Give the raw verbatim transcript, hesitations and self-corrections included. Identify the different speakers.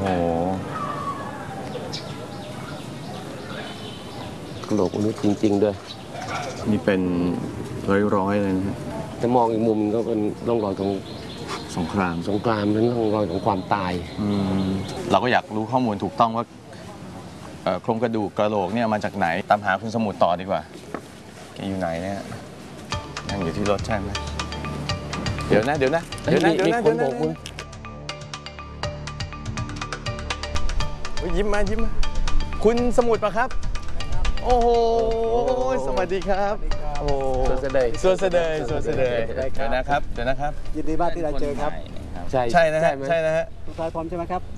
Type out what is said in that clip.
Speaker 1: กระโหลกมนุษย์จริงๆด้วย
Speaker 2: นี่เป็นร้อยๆเลยนะฮะ
Speaker 1: แต่มองอีกมุมก็เป็นร่องรอยของ
Speaker 2: สงคราม
Speaker 1: สงครามเป็นร่องรอยของความตาย
Speaker 2: เราก็อยากรู้ข้อมูลถูกต้องว่าโครงกระดูกกระโหลกเนี่ยมาจากไหนตามหาคุณสมุทรต่อดีกว่าแกอยู่ไหนเนี่ยนั่งอยู่ที่รถใช่ไหมเดี๋ยวนะเดี๋ยวนะเดี๋ยวนะเดี๋ยวนะเดี๋ยวนะยิ้มมายิ้มมาคุณสมุทรปะครับโอ้โหสวัสดีครับโอ้
Speaker 1: สวัสดี
Speaker 2: สวัสดีสวัสดีเดี๋ยวนะครับเดี๋ยวนะครับ
Speaker 3: ยินดีมากที่ได้เจอครับ
Speaker 1: ใช่
Speaker 2: ใช่นะฮะใช่นะฮะ
Speaker 3: ทุกท่านพร้อมใช่ไหมครับ